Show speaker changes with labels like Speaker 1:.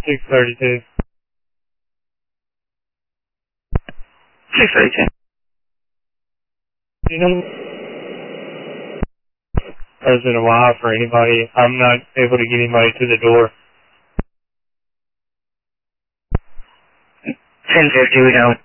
Speaker 1: 632.
Speaker 2: 632.
Speaker 1: You know, it's been a while for anybody. I'm not able to get anybody to the door.
Speaker 2: 1050, we got